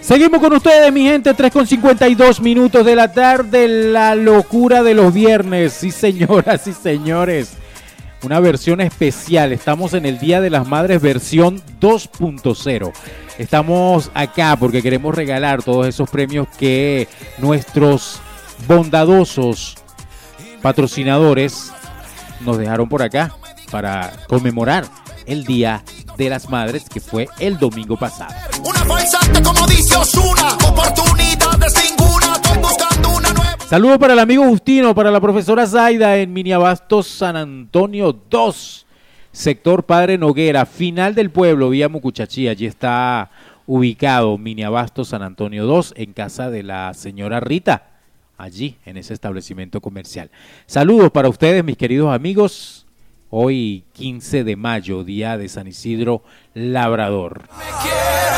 Seguimos con ustedes, mi gente, 3:52 de la tarde, la locura de los viernes. Sí, señoras y señores, una versión especial. Estamos en el Día de las Madres versión 2.0. Estamos acá porque queremos regalar todos esos premios que nuestros bondadosos patrocinadores nos dejaron por acá para conmemorar el Día de las Madres, que fue el domingo pasado. Una falsata, como dice Ozuna, oportunidades ninguna, estoy buscando una nueva. Saludos para el amigo Justino, para la profesora Zaida en Miniabastos San Antonio 2, sector Padre Noguera, final del pueblo, vía Mucuchachí. Allí está ubicado Miniabastos San Antonio 2, en casa de la señora Rita, allí en ese establecimiento comercial. Saludos para ustedes, mis queridos amigos. Hoy 15 de mayo, día de San Isidro Labrador.